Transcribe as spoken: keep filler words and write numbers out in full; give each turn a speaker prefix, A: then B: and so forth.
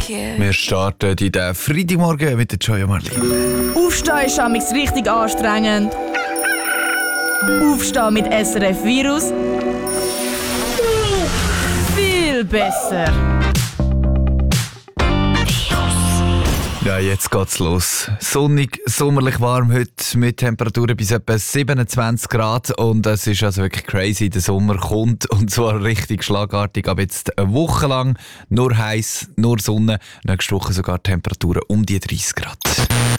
A: care.
B: Wir starten in den Freitagmorgen mit der Joya Marlin.
C: Aufstehen ist amigs richtig anstrengend. Aufstehen mit S R F Virus. Viel besser.
B: Ja, jetzt geht's los. Sonnig, sommerlich warm heute mit Temperaturen bis etwa siebenundzwanzig Grad. Und es ist also wirklich crazy. Der Sommer kommt und zwar richtig schlagartig. Aber jetzt eine Woche lang nur heiß, nur Sonne. Nächste Woche sogar Temperaturen um die dreißig Grad.